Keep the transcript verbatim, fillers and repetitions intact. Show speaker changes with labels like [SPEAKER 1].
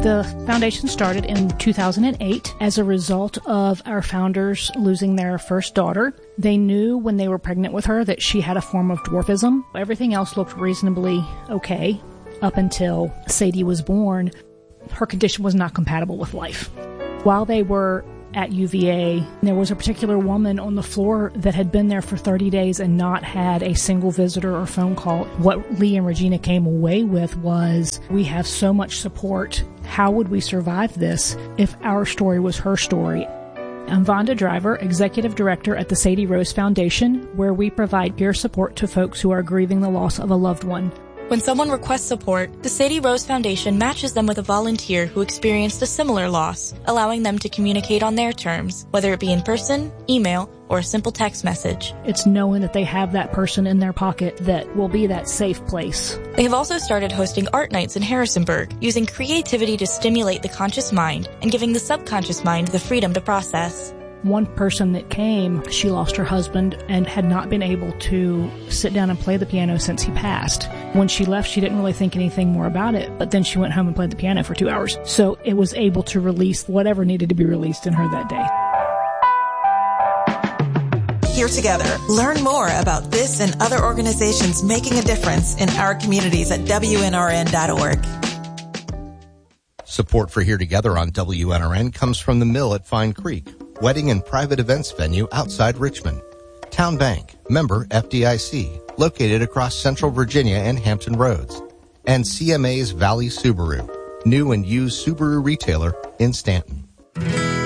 [SPEAKER 1] The foundation started in two thousand eight as a result of our founders losing their first daughter. They knew when they were pregnant with her that she had a form of dwarfism. Everything else looked reasonably okay up until Sadie was born. Her condition was not compatible with life. While they were at U V A, there was a particular woman on the floor that had been there for thirty days and not had a single visitor or phone call. What Lee and Regina came away with was, we have so much support. How would we survive this if our story was her story? I'm Vonda Driver, Executive Director at the Sadie Rose Foundation, where we provide peer support to folks who are grieving the loss of a loved one.
[SPEAKER 2] When someone requests support, the Sadie Rose Foundation matches them with a volunteer who experienced a similar loss, allowing them to communicate on their terms, whether it be in person, email, or a simple text message.
[SPEAKER 1] It's knowing that they have that person in their pocket that will be that safe place.
[SPEAKER 2] They have also started hosting art nights in Harrisonburg, using creativity to stimulate the conscious mind and giving the subconscious mind the freedom to process.
[SPEAKER 1] One person that came, she lost her husband and had not been able to sit down and play the piano since he passed. When she left, she didn't really think anything more about it, but then she went home and played the piano for two hours. So it was able to release whatever needed to be released in her that day.
[SPEAKER 3] Here together, learn more about this and other organizations making a difference in our communities at W N R N dot org.
[SPEAKER 4] Support for Here Together on W N R N comes from the Mill at Fine Creek, wedding and private events venue outside Richmond. Town Bank, member F D I C, located across Central Virginia and Hampton Roads. And C M A's Valley Subaru, new and used Subaru retailer in Stanton.